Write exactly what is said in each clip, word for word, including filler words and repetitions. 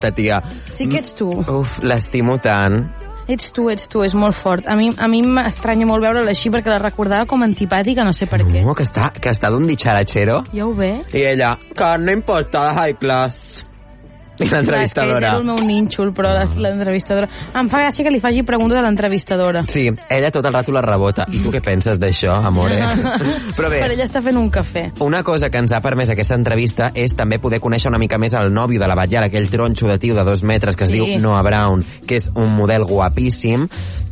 ta tia. Sí que ets tu. Uf, l'estimo tant. Ets tu, ets tu, és molt fort. A mi a mi m'estranya molt veure-la així perquè la recordava com antipàtica, no sé per què. No, que està, que està d'un dicharachero. Ja ho ve. I ella, que no importa, high class. I l'entrevistadora. És que és el meu nínxol, però l'entrevistadora... Em fa gràcia que li faci preguntes a l'entrevistadora. Sí, ella tot el rato la rebota. I tu què penses d'això, amore? Però bé... Però ella està fent un cafè. Una cosa que ens ha permès aquesta entrevista és també poder conèixer una mica més el nòvio de la Batllal, aquell tronxo de tio de dos metres que es sí. diu Noah Brown, que és un model guapíssim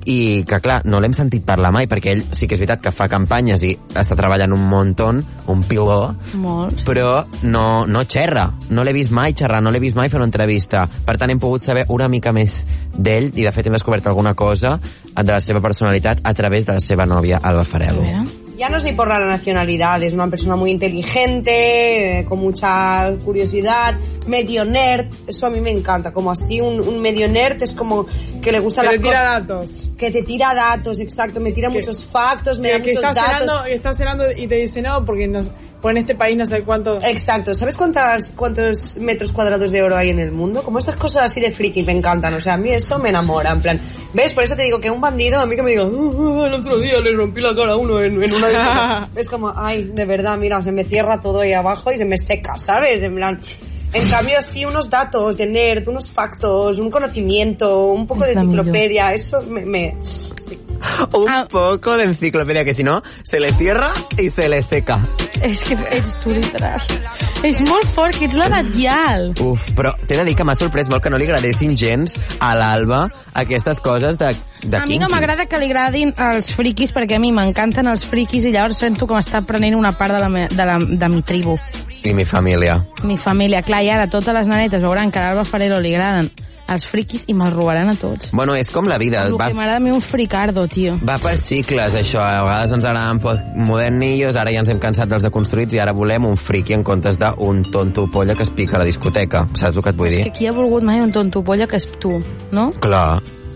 i que, clar, no l'hem sentit parlar mai, perquè ell sí que és veritat que fa campanyes i està treballant un muntó, un piló, Molt. però no, no xerra. No l'he vist mai xerrar, no l'he vist mai fer una entrevista. Per tant, hem pogut saber una mica més d'ell i, de fet, hem descobert alguna cosa de la seva personalitat a través de la seva nòvia, Alba Farelo. Ya no es ni por la nacionalidad, es una persona muy inteligente, eh, con mucha curiosidad, medio nerd, eso a mí me encanta, como así un, un medio nerd es como que le gusta la las cosas. Que te tira datos. Que te tira datos, exacto, me tira que, muchos factos, me que, da que muchos está datos. Cenando, que está cenando y te dice no, porque no, pues en este país no sé cuánto... Exacto, ¿sabes cuántas, cuántos metros cuadrados de oro hay en el mundo? Como estas cosas así de friki me encantan, o sea, a mí eso me enamora, en plan, ¿ves? Por eso te digo que un bandido, a mí que me diga, uh, el otro día le rompí la cara a uno en, en una... Es como, ay, de verdad, mira, se me cierra todo ahí abajo y se me seca, ¿sabes? En plan... En cambio, sí, unos datos de nerd, unos factos, un conocimiento, un poco de enciclopedia, eso me... me sí. Un ah. poco de enciclopedia, que si no, se le cierra y se le seca. És que ets tu, literal. És molt fort, que ets la Batllal. Uf, però t'he de dir que m'ha sorprès molt que no li agradessin gens a l'Alba aquestes coses de, de A mi kinky. no m'agrada que li agradin els friquis, perquè a mi m'encanten els friquis i llavors sento que m'està prenent una part de la, me, de la de mi tribu. I mi família. Mi família, clar, i ara totes les nenetes veuran que a l'Alba Farelo li agraden els friquis i me'ls robaran a tots. Bueno, és com la vida. El va... que m'agrada a mi un fricardo, tio. Va per cicles, això. A vegades ens agraden modernillos, ara ja ens hem cansat dels deconstruïts i ara volem un friqui en comptes d'un tonto polla que es pica a la discoteca. Saps el que et vull dir? És que qui ha volgut mai un tonto polla que és tu, no? Clar.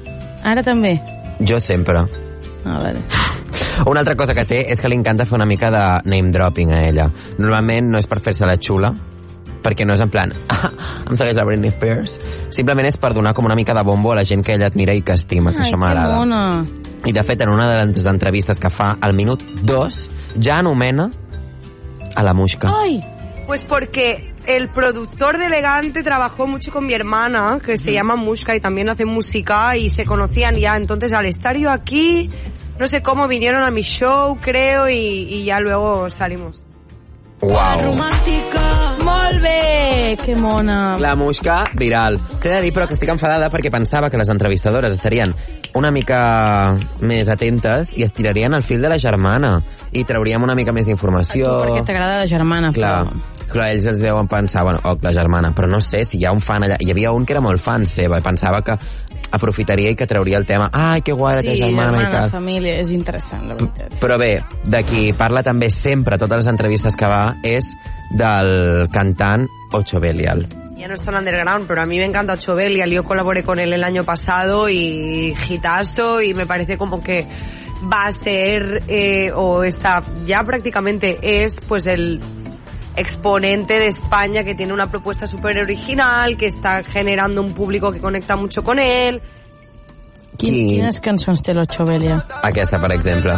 Ara també? Jo sempre. A veure... Una altra cosa que té és que li encanta fer una mica de name dropping a ella. Normalment no és per fer-se la xula, perquè no és en plan ah, em segueix la Britney Spears, simplement és per donar com una mica de bombo a la gent que ella admira i que estima, que Ai, això m'agrada. que mona. I de fet, en una de les entrevistes que fa al minut dos, ja anomena a la Muixca. Ai! Pues porque el productor de Elegante trabajó mucho con mi hermana, que se llama Muixca y también hace música y se conocían ya. Entonces, al estar yo aquí, no sé cómo vinieron a mi show, creo, y, y ya luego salimos. Uau. Romàntica. Molt bé! Que mona. La Muixca, viral. T'he de dir, però, que estic enfadada perquè pensava que les entrevistadores estarien una mica més atentes i es tirarien al fil de la germana i trauríem una mica més d'informació. A tu perquè t'agrada la germana. Clar, però... clar, ells els deuen pensar, bueno, oh, la germana, però no sé si hi ha un fan allà. Hi havia un que era molt fan seva i pensava que aprofitaria i que trauria el tema. Ai, que guai, sí, que germana, germana i tal. Sí, família, és interessant, la veritat. Però bé, de qui parla també sempre, totes les entrevistes que va, és del cantant Ocho Belial. Ya no es tan underground, pero a mí me encanta Ocho Belial. Yo colaboré con él el año pasado y hitazo, y me parece como que va a ser, eh, o está, ya prácticamente es, pues el exponente de España que tiene una propuesta súper original, que está generando un público que conecta mucho con él. Quin, I... Quines cançons té l'Ocho Belial? Aquesta, per exemple.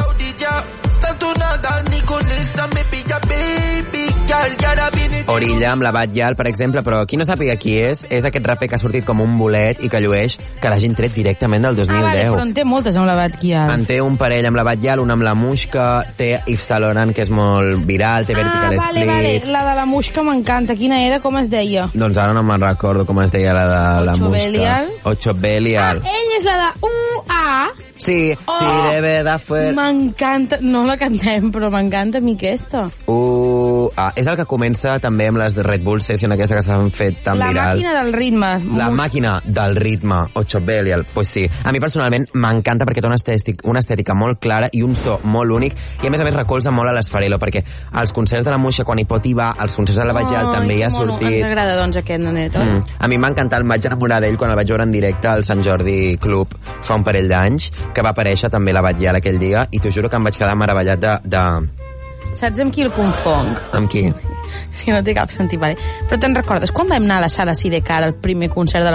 Orilla amb la Batllal, per exemple, però qui no sàpiga qui és, és aquest raper que ha sortit com un bolet i que llueix, que l'hagin tret directament del dos mil deu. Ah, vale, però en té moltes amb la Batllal. En té un parell amb la Batllal, un amb la Muixca, té Yves Saint Laurent, que és molt viral, té Vertical ah, Split... Ah, vale, vale, la de la Muixca m'encanta. Quina era, com es deia? Doncs ara no me'n recordo com es deia la de la Ocho Muixca. Belial. Ocho Belial. Ah, ell és la de U A. Sí, oh, sí, debe de fer... M'encanta, no la cantem, però m'encanta a mi aquesta. Uh, ah, és el que comença també amb les de Red Bull Session, aquesta que s'han fet tan la viral. La màquina del ritme. La Uf. màquina del ritme, Ocho Belial. Pues sí, a mi personalment m'encanta perquè té una estètica, una estètica molt clara i un so molt únic, i a més a més recolza molt a l'Esfarelo, perquè als concerts de la Muixca, quan hi pot hi va, als concerts de la Batllal oh, també hi ha sortit... Ens agrada, doncs, aquest nenet. Eh? Mm. A mi m'ha encantat, em vaig enamorar d'ell quan el vaig veure en directe al Sant Jordi Club fa un parell d'anys, que va aparèixer també la Batllal aquell dia, i t'ho juro que em vaig quedar meravellat de, de, Saps amb qui el confonc? Amb qui? Sí, no té cap sentit, vale. Però te'n recordes quan vam anar a la sala Sidecar al primer concert de la